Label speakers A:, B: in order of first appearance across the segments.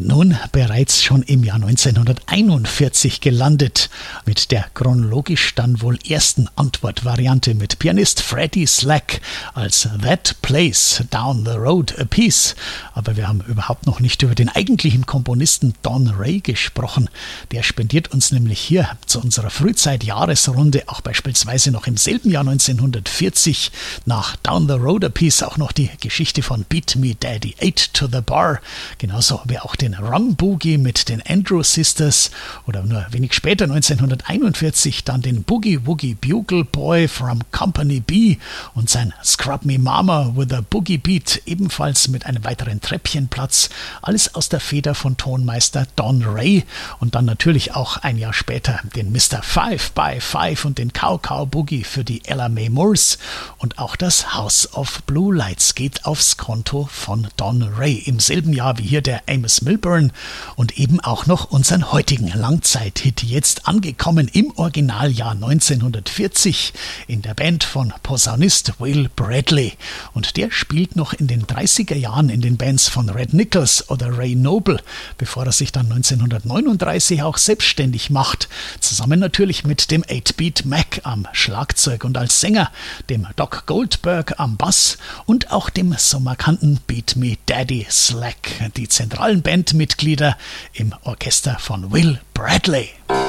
A: Nun bereits schon im Jahr 1941 gelandet, mit der chronologisch dann wohl ersten Antwortvariante mit Pianist Freddie Slack als That Place Down the Road a Piece. Aber wir haben überhaupt noch nicht über den eigentlichen Komponisten Don Ray gesprochen. Der spendiert uns nämlich hier zu unserer Frühzeit-Jahresrunde auch beispielsweise noch im selben Jahr 1940 nach Down the Road a Piece auch noch die Geschichte von Beat Me Daddy 8 to the Bar, genauso wie auch den Rum Boogie mit den Andrew Sisters oder nur wenig später 1941 dann den Boogie Woogie Bugle Boy from Company B und sein Scrub Me Mama with a Boogie Beat ebenfalls mit einem weiteren Treppchenplatz, alles aus der Feder von Tonmeister Don Ray und dann natürlich auch ein Jahr später den Mr. 5 by 5 und den Cow Cow Boogie für die Ella Mae Moores und auch das House of Blue Lights geht aufs Konto von Don Ray im selben Jahr wie hier der Amos Milburn und eben auch noch unseren heutigen Langzeithit, jetzt angekommen im Originaljahr 1940 in der Band von Posaunist Will Bradley. Und der spielt noch in den 30er Jahren in den Bands von Red Nichols oder Ray Noble, bevor er sich dann 1939 auch selbstständig macht, zusammen natürlich mit dem 8-Beat Mac am Schlagzeug und als Sänger, dem Doc Goldberg am Bass und auch dem so markanten Beat Me Daddy Slack, die zentralen Bandmitglieder im Orchester von Will Bradley.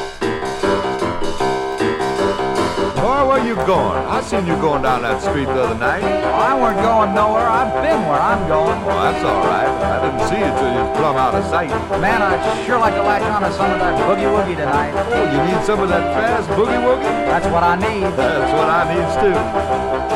B: Boy, where you going? I seen you going down that street the other night.
C: I weren't going nowhere. I've been where I'm going.
B: Well, that's all right. I didn't see you till you was plumb out of sight.
C: Man, I'd sure like to latch on to some of that boogie woogie tonight.
B: Oh, you need some of that fast boogie woogie?
C: That's what I need.
B: That's what I needs too.